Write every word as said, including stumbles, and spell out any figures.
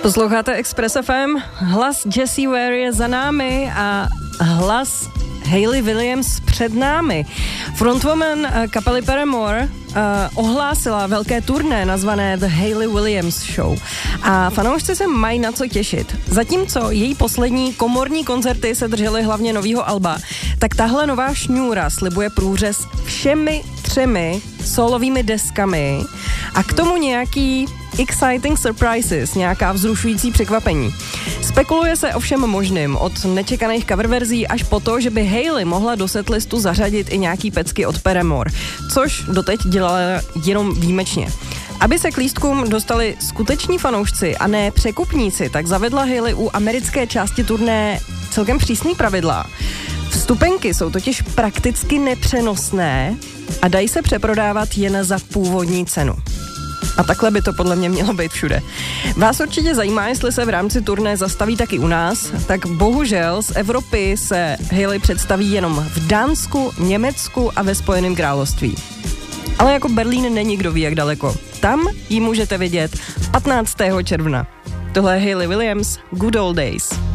Posloucháte Express F M, hlas Jessie Ware je za námi a hlas Hayley Williams před námi. Frontwoman kapely Paramore uh, ohlásila velké turné nazvané The Hayley Williams Show a fanoušci se mají na co těšit. Zatímco její poslední komorní koncerty se držely hlavně novýho alba, tak tahle nová šňůra slibuje průřez všemi třemi solovými deskami a k tomu nějaký exciting surprises, nějaká vzrušující překvapení. Spekuluje se o všem možným, od nečekaných cover verzí až po to, že by Hayley mohla do setlistu zařadit i nějaký pecky od Paramore, což doteď dělala jenom výjimečně. Aby se k lístkům dostali skuteční fanoušci a ne překupníci, tak zavedla Hayley u americké části turné celkem přísný pravidla. Vstupenky jsou totiž prakticky nepřenosné a dají se přeprodávat jen za původní cenu. A takhle by to podle mě mělo být všude. Vás určitě zajímá, jestli se v rámci turné zastaví taky u nás, tak bohužel z Evropy se Hayley představí jenom v Dánsku, Německu a ve Spojeném království. Ale jako Berlín není kdo ví jak daleko. Tam ji můžete vidět patnáctého června. Tohle je Hayley Williams, Good Old Days.